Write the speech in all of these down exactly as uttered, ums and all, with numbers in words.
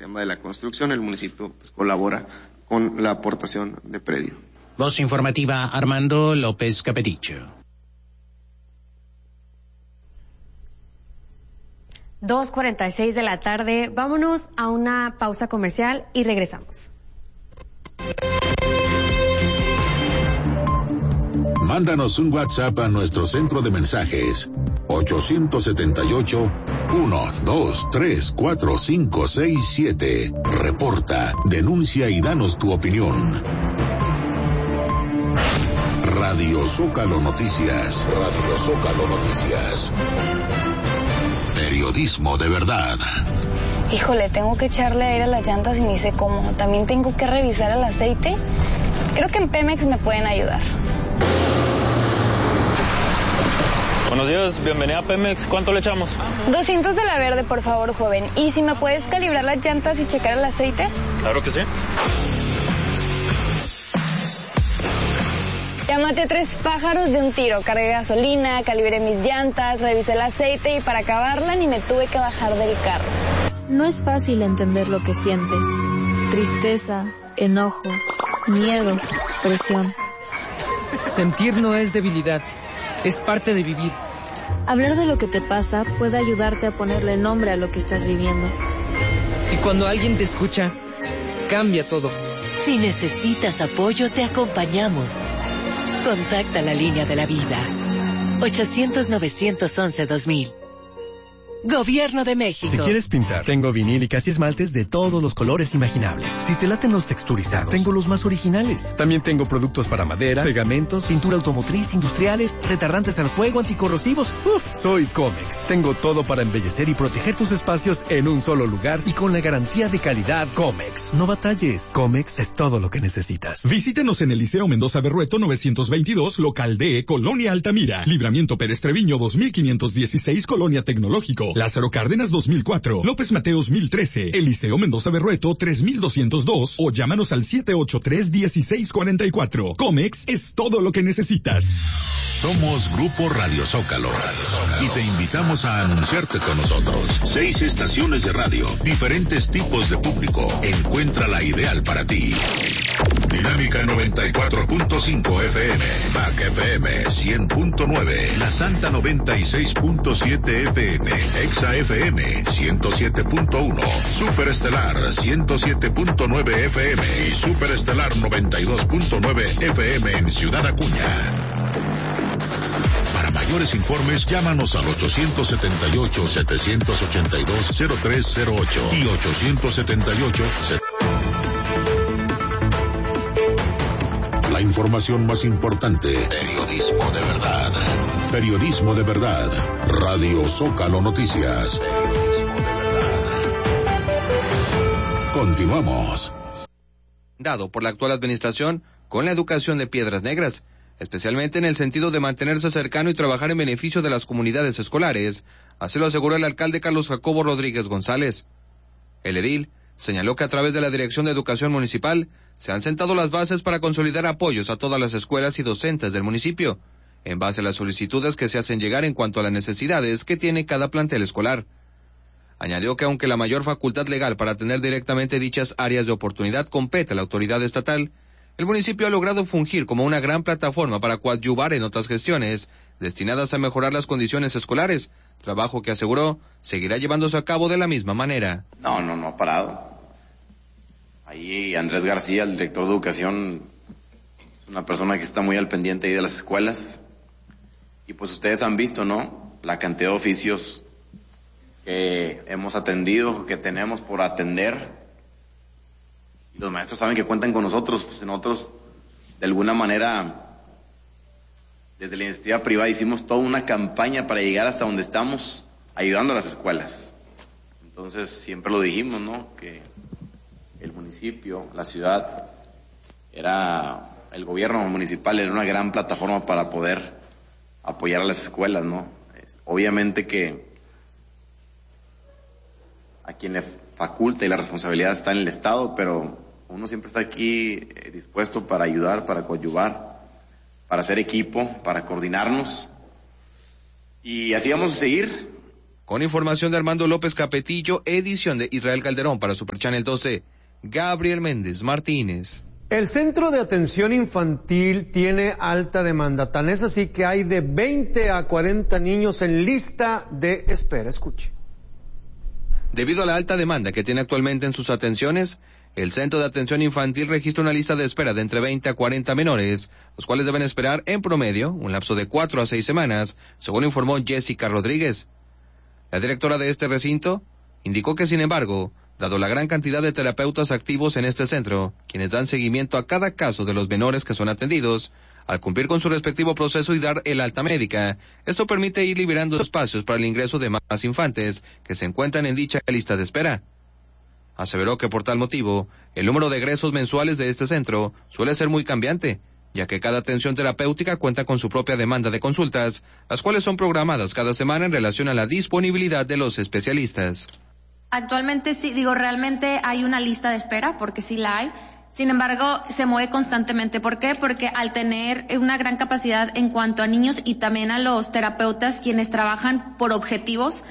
tema de la construcción, el municipio pues, colabora con la aportación de predio. Voz informativa, Armando López Capericho. dos cuarenta y seis de la tarde, vámonos a una pausa comercial y regresamos. Mándanos un WhatsApp a nuestro centro de mensajes ocho siete ocho, uno dos tres cuatro cinco seis siete. Reporta, denuncia y danos tu opinión. Radio Zócalo Noticias. Radio Zócalo Noticias. Periodismo de verdad. Híjole, tengo que echarle aire a las llantas y ni sé cómo. También tengo que revisar el aceite. Creo que en Pemex me pueden ayudar. Buenos días, bienvenida a Pemex. ¿Cuánto le echamos? doscientos de la verde, por favor, joven. ¿Y si me puedes calibrar las llantas y checar el aceite? Claro que sí. Ya maté tres pájaros de un tiro. Cargué gasolina, calibré mis llantas, revisé el aceite y para acabarla ni me tuve que bajar del carro. No es fácil entender lo que sientes. Tristeza, enojo, miedo, presión. Sentir no es debilidad, es parte de vivir. Hablar de lo que te pasa puede ayudarte a ponerle nombre a lo que estás viviendo. Y cuando alguien te escucha, cambia todo. Si necesitas apoyo, te acompañamos. Contacta la línea de la vida. ochocientos, novecientos once, dos mil. Gobierno de México. Si quieres pintar, tengo vinílicas y esmaltes de todos los colores imaginables. Si te laten los texturizados, tengo los más originales. También tengo productos para madera, pegamentos, pintura automotriz, industriales, retardantes al fuego, anticorrosivos. Uf, soy Comex. Tengo todo para embellecer y proteger tus espacios en un solo lugar y con la garantía de calidad Comex. No batalles. Comex es todo lo que necesitas. Visítenos en el Liceo Mendoza Berrueto novecientos veintidós, local D, Colonia Altamira. Libramiento Pérez Treviño dos mil quinientos dieciséis, Colonia Tecnológico. Lázaro Cárdenas dos mil cuatro, López Mateos mil trece, Eliseo Mendoza Berrueto tres mil doscientos dos o llámanos al siete ocho tres, uno seis cuatro cuatro. Comex es todo lo que necesitas. Somos Grupo Radio Zócalo, Radio Zócalo y te invitamos a anunciarte con nosotros. Seis estaciones de radio, diferentes tipos de público. Encuentra la ideal para ti. Dinámica noventa y cuatro punto cinco F M, B A C F M cien punto nueve, La Santa noventa y seis punto siete F M, Exa F M ciento siete punto uno, Superestelar ciento siete punto nueve F M y Superestelar noventa y dos punto nueve F M en Ciudad Acuña. Para mayores informes, llámanos al ochocientos setenta y ocho, setecientos ochenta y dos, cero tres cero ocho y ochocientos setenta y ocho. La información más importante. Periodismo de verdad. Periodismo de verdad. Radio Zócalo Noticias. Continuamos. Dado por la actual administración con la educación de Piedras Negras, especialmente en el sentido de mantenerse cercano y trabajar en beneficio de las comunidades escolares, así lo aseguró el alcalde Carlos Jacobo Rodríguez González. El edil señaló que a través de la Dirección de Educación Municipal se han sentado las bases para consolidar apoyos a todas las escuelas y docentes del municipio, en base a las solicitudes que se hacen llegar en cuanto a las necesidades que tiene cada plantel escolar. Añadió que aunque la mayor facultad legal para atender directamente dichas áreas de oportunidad compete a la autoridad estatal, el municipio ha logrado fungir como una gran plataforma para coadyuvar en otras gestiones destinadas a mejorar las condiciones escolares, trabajo que aseguró seguirá llevándose a cabo de la misma manera. No, no, no ha parado. Ahí Andrés García, el director de educación, es una persona que está muy al pendiente ahí de las escuelas. Y pues ustedes han visto, ¿no?, la cantidad de oficios que hemos atendido, que tenemos por atender. Y los maestros saben que cuentan con nosotros. Pues nosotros, de alguna manera, desde la iniciativa privada hicimos toda una campaña para llegar hasta donde estamos, ayudando a las escuelas. Entonces siempre lo dijimos, ¿no?, que el municipio, la ciudad, era, el gobierno municipal era una gran plataforma para poder apoyar a las escuelas, ¿no? Obviamente que a quien le faculta y la responsabilidad está en el Estado, pero uno siempre está aquí eh, dispuesto para ayudar, para coadyuvar, para hacer equipo, para coordinarnos. Y así vamos a seguir. Con información de Armando López Capetillo, edición de Israel Calderón para Super Channel doce, Gabriel Méndez Martínez. El Centro de Atención Infantil tiene alta demanda, tan es así que hay de veinte a cuarenta niños en lista de espera. Escuche. Debido a la alta demanda que tiene actualmente en sus atenciones, el Centro de Atención Infantil registra una lista de espera de entre veinte a cuarenta menores, los cuales deben esperar en promedio un lapso de cuatro a seis semanas, según informó Jessica Rodríguez. La directora de este recinto indicó que, sin embargo, dado la gran cantidad de terapeutas activos en este centro, quienes dan seguimiento a cada caso de los menores que son atendidos, al cumplir con su respectivo proceso y dar el alta médica, esto permite ir liberando espacios para el ingreso de más infantes que se encuentran en dicha lista de espera. Aseveró que por tal motivo, el número de egresos mensuales de este centro suele ser muy cambiante, ya que cada atención terapéutica cuenta con su propia demanda de consultas, las cuales son programadas cada semana en relación a la disponibilidad de los especialistas. Actualmente sí, digo, realmente hay una lista de espera, porque sí la hay. Sin embargo, se mueve constantemente. ¿Por qué? Porque al tener una gran capacidad en cuanto a niños y también a los terapeutas, quienes trabajan por objetivos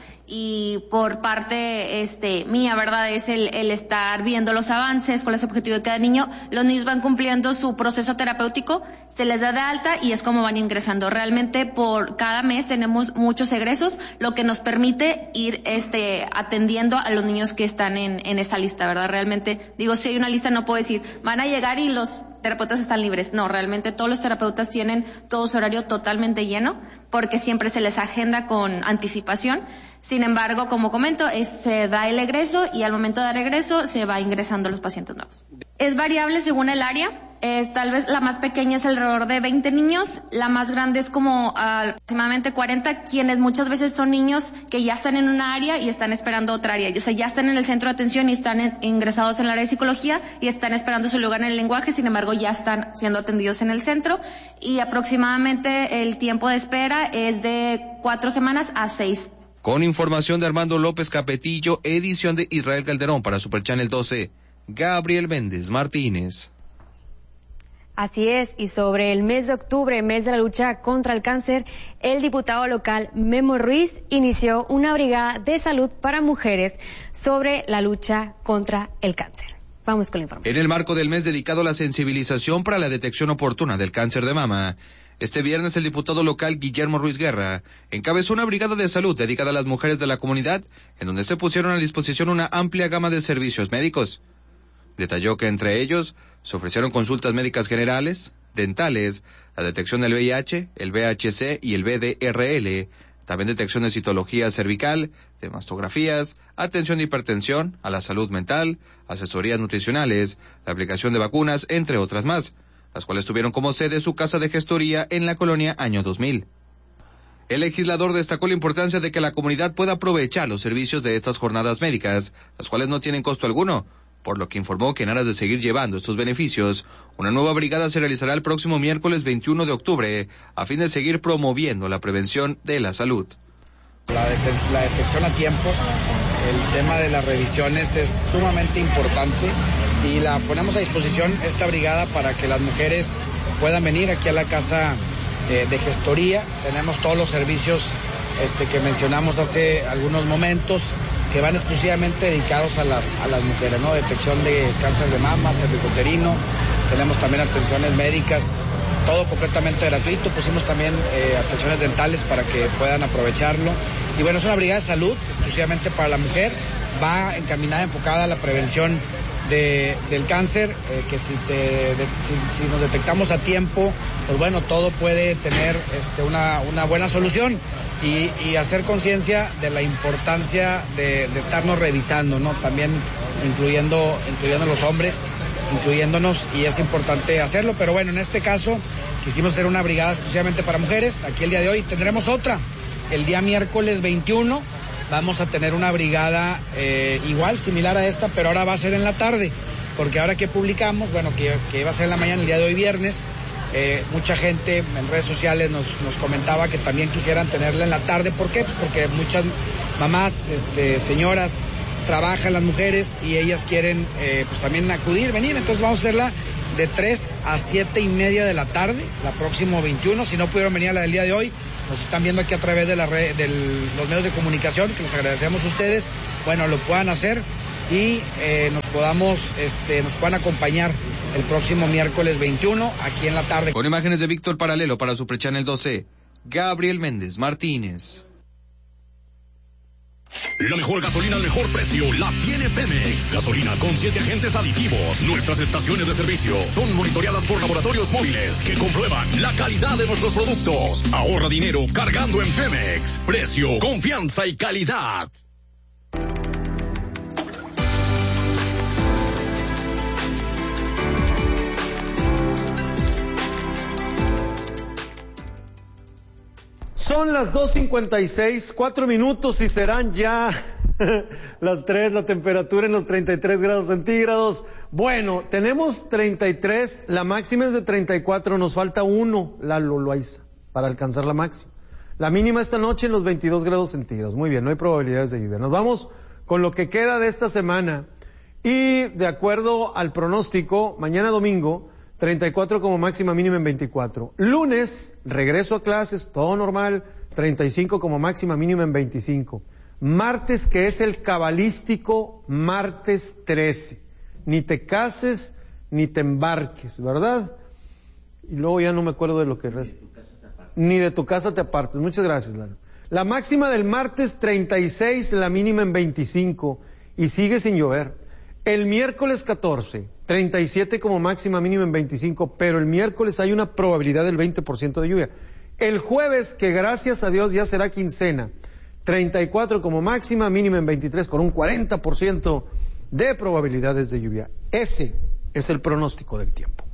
y por parte este mía, ¿verdad? Es el, el estar viendo los avances, cuál es el objetivo de cada niño. Los niños van cumpliendo su proceso terapéutico, se les da de alta y es como van ingresando. Realmente por cada mes tenemos muchos egresos, lo que nos permite ir este atendiendo a los niños que están en, en esa lista, ¿verdad? Realmente, digo, si hay una lista no puedo decir, van a llegar y los terapeutas están libres. No, realmente todos los terapeutas tienen todo su horario totalmente lleno, porque siempre se les agenda con anticipación. Sin embargo, como comento, es, se da el egreso y al momento de dar egreso se va ingresando los pacientes nuevos. Es variable según el área. Es, tal vez la más pequeña es alrededor de veinte niños, la más grande es como uh, aproximadamente cuarenta, quienes muchas veces son niños que ya están en una área y están esperando otra área. O sea, ya están en el centro de atención y están en, ingresados en el área de psicología y están esperando su lugar en el lenguaje, sin embargo ya están siendo atendidos en el centro y aproximadamente el tiempo de espera es de cuatro semanas a seis. Con información de Armando López Capetillo, edición de Israel Calderón para Super Channel doce, Gabriel Méndez Martínez. Así es, y sobre el mes de octubre, mes de la lucha contra el cáncer, el diputado local Memo Ruiz inició una brigada de salud para mujeres sobre la lucha contra el cáncer. Vamos con la información. En el marco del mes dedicado a la sensibilización para la detección oportuna del cáncer de mama, este viernes el diputado local Guillermo Ruiz Guerra encabezó una brigada de salud dedicada a las mujeres de la comunidad, en donde se pusieron a disposición una amplia gama de servicios médicos. Detalló que entre ellos se ofrecieron consultas médicas generales, dentales, la detección del V I H, el V H C y el V D R L, también detección de citología cervical, de mastografías, atención de hipertensión, a la salud mental, asesorías nutricionales, la aplicación de vacunas, entre otras más, las cuales tuvieron como sede su casa de gestoría en la colonia Año dos mil. El legislador destacó la importancia de que la comunidad pueda aprovechar los servicios de estas jornadas médicas, las cuales no tienen costo alguno, por lo que informó que en aras de seguir llevando estos beneficios, una nueva brigada se realizará el próximo miércoles veintiuno de octubre, a fin de seguir promoviendo la prevención de la salud. La, det- la detección a tiempo, el tema de las revisiones es sumamente importante y la ponemos a disposición esta brigada para que las mujeres puedan venir aquí a la casa eh, de gestoría. Tenemos todos los servicios este, que mencionamos hace algunos momentos, que van exclusivamente dedicados a las a las mujeres, ¿no? Detección de cáncer de mama, cervicuterino, tenemos también atenciones médicas, todo completamente gratuito, pusimos también eh, atenciones dentales para que puedan aprovecharlo. Y bueno, es una brigada de salud exclusivamente para la mujer, va encaminada, enfocada a la prevención de, del cáncer, eh, que si, te, de, si, si nos detectamos a tiempo, pues bueno, todo puede tener este, una, una buena solución. Y, y hacer conciencia de la importancia de, de estarnos revisando, ¿no? También incluyendo, incluyendo los hombres, incluyéndonos, y es importante hacerlo. Pero bueno, en este caso quisimos hacer una brigada exclusivamente para mujeres. Aquí el día de hoy tendremos otra. El día miércoles veintiuno vamos a tener una brigada eh, igual, similar a esta, pero ahora va a ser en la tarde. Porque ahora que publicamos, bueno, que, que iba a ser en la mañana, el día de hoy viernes, Eh, mucha gente en redes sociales nos, nos comentaba que también quisieran tenerla en la tarde. ¿Por qué? Pues porque muchas mamás, este, señoras, trabajan las mujeres y ellas quieren eh, pues también acudir, venir. Entonces vamos a hacerla de tres a siete y media de la tarde, la próxima veintiuno. Si no pudieron venir a la del día de hoy, nos están viendo aquí a través de la red, de los medios de comunicación, que les agradecemos a ustedes. Bueno, lo puedan hacer y eh, nos podamos, este, nos puedan acompañar el próximo miércoles veintiuno, aquí en la tarde. Con imágenes de Víctor Paralelo para Super Channel doce, Gabriel Méndez Martínez. La mejor gasolina al mejor precio la tiene Pemex. Gasolina con siete agentes aditivos. Nuestras estaciones de servicio son monitoreadas por laboratorios móviles que comprueban la calidad de nuestros productos. Ahorra dinero cargando en Pemex. Precio, confianza y calidad. Son las dos cincuenta y seis, cuatro minutos y serán ya las tres, la temperatura en los treinta y tres grados centígrados. Bueno, tenemos treinta y tres, la máxima es de treinta y cuatro, nos falta uno, la Loaiza, para alcanzar la máxima. La mínima esta noche en los veintidós grados centígrados. Muy bien, no hay probabilidades de lluvia. Nos vamos con lo que queda de esta semana y de acuerdo al pronóstico, mañana domingo, treinta y cuatro como máxima, mínima en veinticuatro. Lunes, regreso a clases, todo normal, treinta y cinco como máxima, mínima en veinticinco. Martes, que es el cabalístico martes trece. Ni te cases, ni te embarques, ¿verdad? Y luego ya no me acuerdo de lo que resta. Ni de tu casa te apartes. Muchas gracias, Lalo. La máxima del martes treinta y seis, la mínima en veinticinco. Y sigue sin llover. El miércoles catorce, treinta y siete como máxima, mínima en veinticinco, pero el miércoles hay una probabilidad del veinte por ciento de lluvia. El jueves, que gracias a Dios ya será quincena, treinta y cuatro como máxima, mínima en veintitrés, con un cuarenta por ciento de probabilidades de lluvia. Ese es el pronóstico del tiempo.